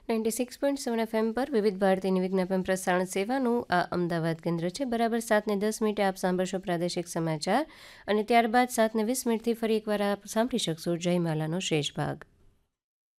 96.7 FM પર વિવિધ ભારતીની વિજ્ઞાપન પ્રસારણ સેવાનું આ અમદાવાદ કેન્દ્ર છે. બરાબર 7:10 આપ સાંભળશો પ્રાદેશિક સમાચાર અને ત્યારબાદ 7:20 ફરી એકવાર આપ સાંભળી શકશો જયમાલાનો શેષ ભાગ.